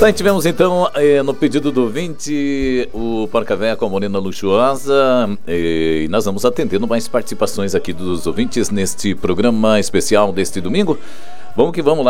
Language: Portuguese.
Bem, tivemos então no pedido do ouvinte o Porca Véia com a Morena Luxuosa, e nós vamos atendendo mais participações aqui dos ouvintes neste programa especial deste domingo. Vamos que vamos lá.